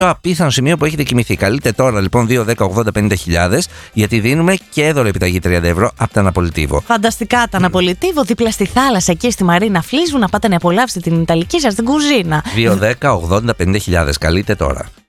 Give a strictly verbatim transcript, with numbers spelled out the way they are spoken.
απίθανο σημείο που έχετε κοιμηθεί. Καλείτε τώρα λοιπόν δύο δέκα ογδόντα πενήντα χιλιάδες, γιατί δίνουμε και δωρεοπιταγή τριάντα ευρώ από τα Αναπολιτίβο. Φανταστικά τα Αναπολιτίβο, δίπλα στη θάλασσα, εκεί στη Μαρίνα Φλίζου, να πάτε να απολαύσετε την Ιταλική σας την κουζίνα. δύο δέκα ογδόντα πενήντα χιλιάδες. Καλείτε τώρα.